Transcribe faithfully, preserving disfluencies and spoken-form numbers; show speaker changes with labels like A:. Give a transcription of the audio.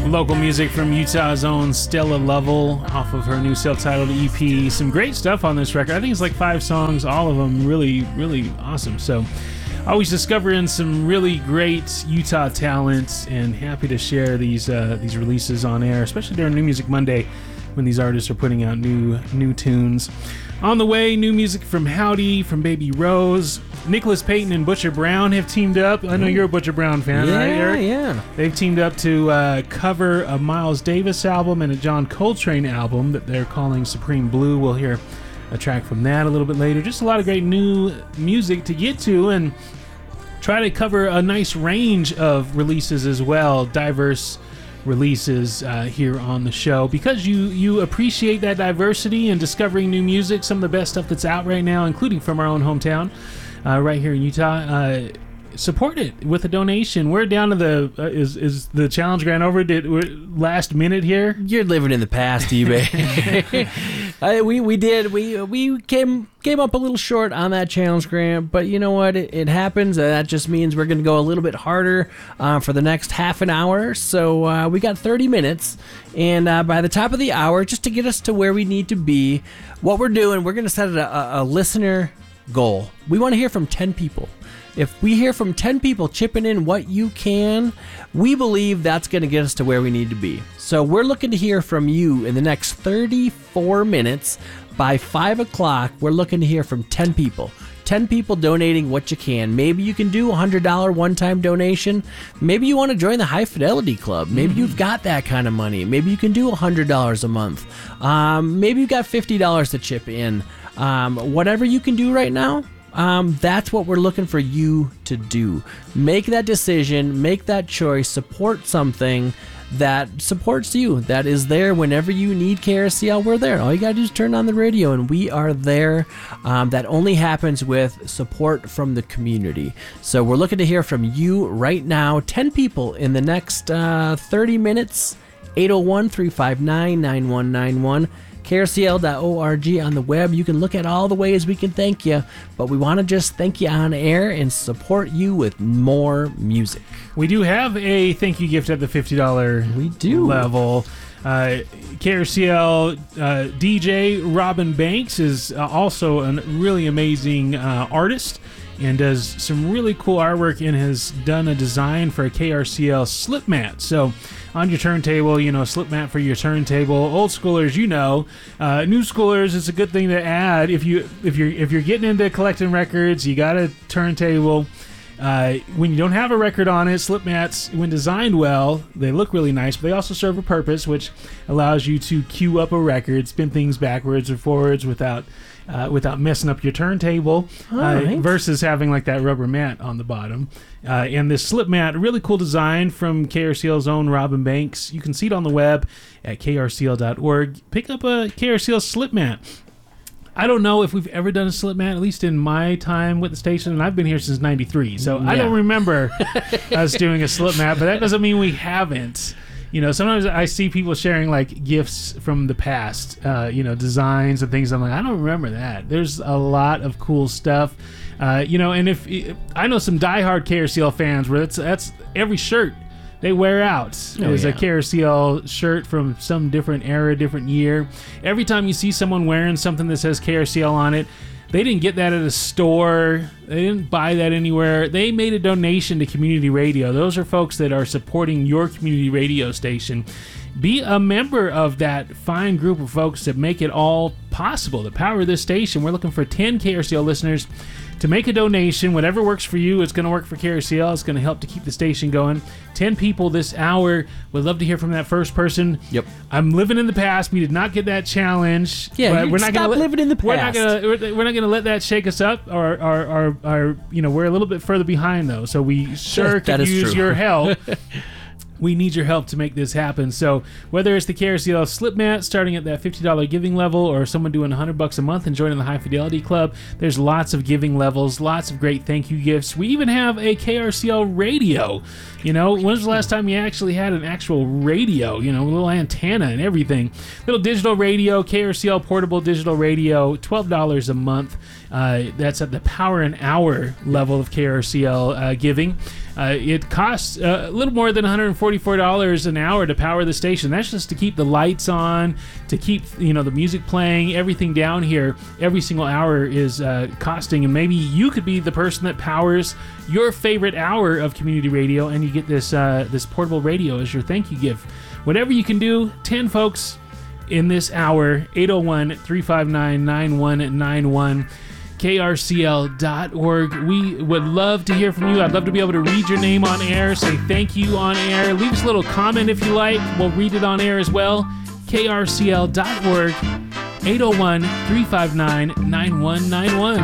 A: Local music from Utah's own Stella Lovell off of her new self-titled E P. Some great stuff on this record. I think it's like five songs, all of them really, really awesome. So always discovering some really great Utah talent, and happy to share these uh, these releases on air, especially during New Music Monday when these artists are putting out new new tunes. On the way, new music from Howdy, from Baby Rose. Nicholas Payton and Butcher Brown have teamed up. I know you're a Butcher Brown fan,
B: yeah,
A: right, Eric?
B: Yeah,
A: They've teamed up to uh, cover a Miles Davis album and a John Coltrane album that they're calling Supreme Blue. We'll hear a track from that a little bit later. Just a lot of great new music to get to, and try to cover a nice range of releases as well, diverse releases uh, here on the show, because you you appreciate that diversity and discovering new music. Some of the best stuff that's out right now, including from our own hometown uh, right here in Utah. Uh, support it with a donation. We're down to the uh, is is the challenge grant over? Did we're last minute here?
B: You're living in the past, eBay. I, we we did we we came came up a little short on that challenge grant, but you know what? It, it happens. Uh, that just means we're going to go a little bit harder uh, for the next half an hour. So uh, we got thirty minutes, and uh, by the top of the hour, just to get us to where we need to be, what we're doing, we're going to set a, a, a listener goal. We want to hear from ten people. If we hear from ten people chipping in what you can, we believe that's going to get us to where we need to be. So we're looking to hear from you in the next thirty-four minutes. By five o'clock, we're looking to hear from ten people. ten people donating what you can. Maybe you can do a one hundred dollars one-time donation. Maybe you want to join the High Fidelity Club. Maybe mm-hmm. you've got that kind of money. Maybe you can do one hundred dollars a month. Um, maybe you've got fifty dollars to chip in. Um, whatever you can do right now, Um, that's what we're looking for you to do. Make that decision, make that choice, support something that supports you, that is there whenever you need K R C L. We're there. All you gotta do is turn on the radio and we are there. Um, that only happens with support from the community. So we're looking to hear from you right now. ten people in the next uh, thirty minutes. eight oh one, three five nine, nine one nine one. K R C L dot org on the web. You can look at all the ways we can thank you, but we want to just thank you on air and support you with more music.
A: We do have a thank you gift at the fifty dollars
B: we do.
A: level. Uh, K R C L uh, D J Robin Banks is uh, also a really amazing uh, artist and does some really cool artwork, and has done a design for a K R C L slip mat. So on your turntable, you know, a slip mat for your turntable. Old schoolers, you know, uh, new schoolers, it's a good thing to add. If you if you're if you're getting into collecting records, you got a turntable. Uh, when you don't have a record on it, slip mats, when designed well, they look really nice, but they also serve a purpose, which allows you to cue up a record, spin things backwards or forwards without uh, without messing up your turntable, uh,
B: right.
A: versus having like that rubber mat on the bottom. Uh, and this slip mat, really cool design from K R C L's own Robin Banks. You can see it on the web at K R C L dot org. Pick up a K R C L slip mat. I don't know if we've ever done a slip mat, at least in my time with the station, and I've been here since ninety-three, so yeah. I don't remember us doing a slip mat, but that doesn't mean we haven't. You know, sometimes I see people sharing, like, gifts from the past, uh, you know, designs and things. I'm like, I don't remember that. There's a lot of cool stuff. Uh, you know, and if I know some diehard K R C L fans where that's, that's every shirt they wear out
B: oh,
A: is
B: yeah.
A: a K R C L shirt from some different era, different year. Every time you see someone wearing something that says K R C L on it, they didn't get that at a store. They didn't buy that anywhere. They made a donation to community radio. Those are folks that are supporting your community radio station. Be a member of that fine group of folks that make it all possible to power this station. We're looking for ten K R C L listeners to make a donation. Whatever works for you, it's going to work for K R C L. It's going to help to keep the station going. ten people this hour. Would love to hear from that first person.
B: Yep.
A: I'm living in the past. We did not get that challenge.
B: Yeah,
A: but we're not
B: stop
A: gonna let,
B: living in the past.
A: We're not going to we're not going to let that shake us up. Or, or, or, or, you know, we're a little bit further behind though. So we sure could use
B: true.
A: your help. We need your help to make this happen. So whether it's the K R C L slip mat starting at that fifty dollars giving level, or someone doing one hundred bucks a month and joining the High Fidelity Club, there's lots of giving levels, lots of great thank you gifts. We even have a K R C L radio. You know, when's the last time you actually had an actual radio? You know, a little antenna and everything. Little digital radio, K R C L portable digital radio, twelve dollars a month. Uh, that's at the Power an Hour level of K R C L uh, giving. Uh, it costs uh, a little more than one hundred forty-four dollars an hour to power the station. That's just to keep the lights on, to keep you know the music playing, everything down here. Every single hour is uh, costing, and maybe you could be the person that powers your favorite hour of community radio, and you get this uh, this portable radio as your thank you gift. Whatever you can do, ten folks in this hour. Eight oh one, three five nine, nine one nine one. K R C L dot org. We would love to hear from you. I'd love to be able to read your name on air, say thank you on air. Leave us a little comment if you like. We'll read it on air as well. K R C L dot org, eight oh one, three five nine, nine one nine one.